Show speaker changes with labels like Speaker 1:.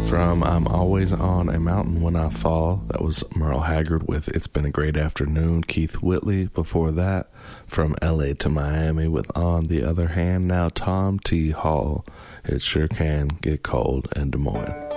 Speaker 1: From I'm Always on a Mountain When I Fall, that was Merle Haggard with It's Been a Great Afternoon. Keith Whitley before that, From LA to Miami with On the Other Hand. Now Tom T. Hall, It Sure Can Get Cold in Des Moines.